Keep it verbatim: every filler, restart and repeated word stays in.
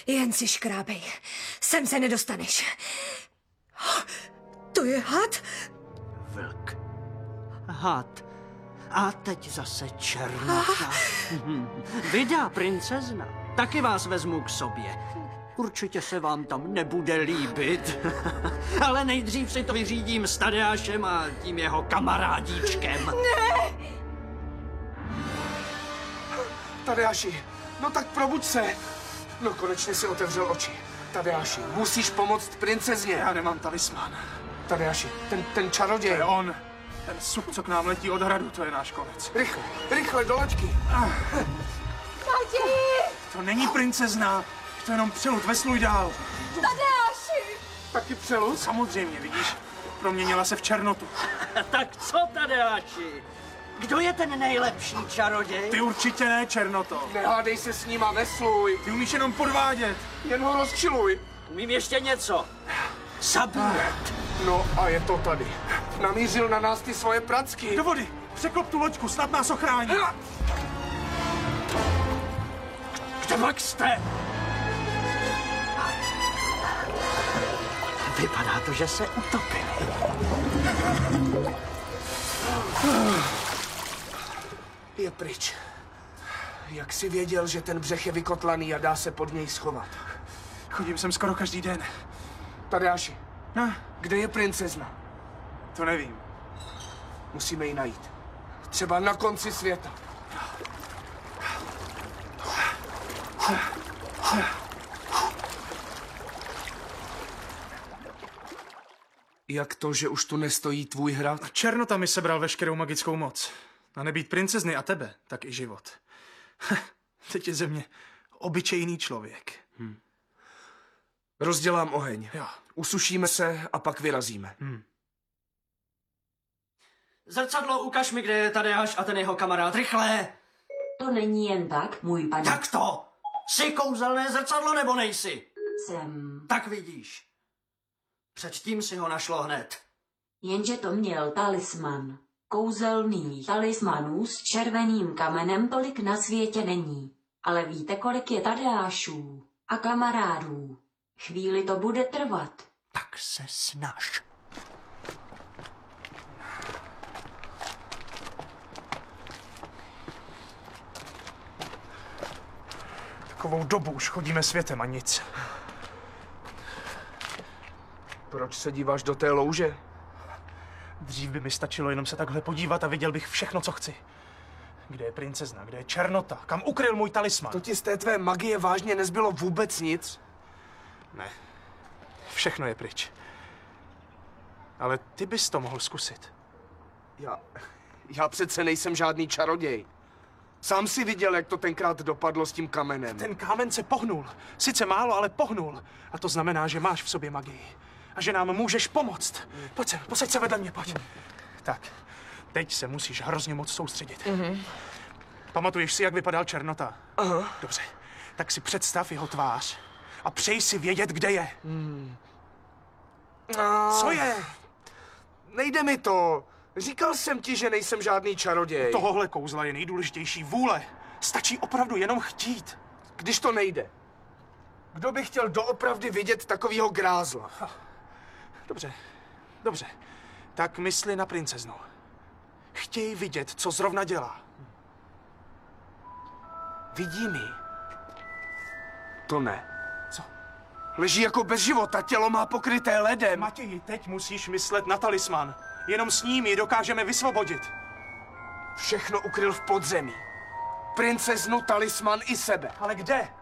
Jen si škrábej. Sem se nedostaneš. To je had? Vlk. Had. A teď zase černota. Vydá princezna. Taky vás vezmu k sobě. Určitě se vám tam nebude líbit. Ale nejdřív si to vyřídím s Tadeášem a tím jeho kamarádíčkem. Ne! Tadeáši, no tak probuď se. No konečně si otevřel oči. Tadeáši, musíš pomoct princezně. Já nemám talisman. Tadeáši, ten, ten čaroděj. To je on. Ten sup, co k nám letí od hradu, to je náš konec. Rychle, rychle, do loďky. Matěji! To není princezna. To je jenom přelud, vesluj dál. Tadeáši! Taky přelud? Samozřejmě, vidíš? Proměnila se v černotu. Tak co, Tadeáši? Kdo je ten nejlepší čaroděj? Ty určitě ne, černoto. Nehádej se s ním a vesluj. Ty umíš jenom podvádět. Jen ho rozčiluj. Umím ještě něco. Zabíjet. No a je to tady. Namířil na nás ty svoje pracky. Do vody. Překlop tu loďku, snad nás ochrání. Kde pak jste? Vypadá to, že se utopili. Je pryč. Jak jsi věděl, že ten břeh je vykotlaný a dá se pod něj schovat? Chodím sem skoro každý den. Tadeáši, No, kde je princezna? to nevím. Musíme ji najít. Třeba na konci světa. Jak to, že už tu nestojí tvůj hrad? Černota mi sebral veškerou magickou moc. A nebýt princezny a tebe, tak i život. Teď je ze mě obyčejný člověk. Hmm. Rozdělám oheň. Jo. Usušíme se a pak vyrazíme. Hmm. Zrcadlo, ukaž mi, kde je Tadeáš a ten jeho kamarád. Rychle! To není jen tak, můj pane. Jak to? Jsi kouzelné zrcadlo nebo nejsi? Jsem. Tak vidíš. Předtím si ho našlo hned. Jenže to měl talisman. Kouzelných talismanů s červeným kamenem tolik na světě není. Ale víte, kolik je Tadeášů a kamarádů? Chvíli to bude trvat. Tak se snaž. Takovou dobu už chodíme světem a nic. Proč se díváš do té louže? Dřív by mi stačilo jenom se takhle podívat a viděl bych všechno, co chci. Kde je princezna, kde je černota, kam ukryl můj talisman? To ti z té tvé magie vážně nezbylo vůbec nic? Ne, všechno je pryč. Ale ty bys to mohl zkusit. Já, já přece nejsem žádný čaroděj. Sám si viděl, jak to tenkrát dopadlo s tím kamenem. Ten kámen se pohnul. Sice málo, ale pohnul. A to znamená, že máš v sobě magii. A že nám můžeš pomoct. Pojď sem, posaď se vedle mě, pojď. Tak, teď se musíš hrozně moc soustředit. Mm-hmm. Pamatuješ si, jak vypadal černota? Aha. Dobře, tak si představ jeho tvář a přeji si vědět, kde je. Mm. A... Co je? Nejde mi to. Říkal jsem ti, že nejsem žádný čaroděj. Tohohle kouzla je nejdůležitější vůle. Stačí opravdu jenom chtít. Když to nejde. Kdo by chtěl doopravdy vidět takovýho grázla? Dobře, dobře. Tak mysli na princeznu. Chtěj vidět, co zrovna dělá. Vidí mi. To ne. Co? Leží jako bez života, tělo má pokryté ledem. Matěji, teď musíš myslet na talisman. Jenom s ním ji dokážeme vysvobodit. Všechno ukryl v podzemí. Princeznu, talisman i sebe. Ale kde?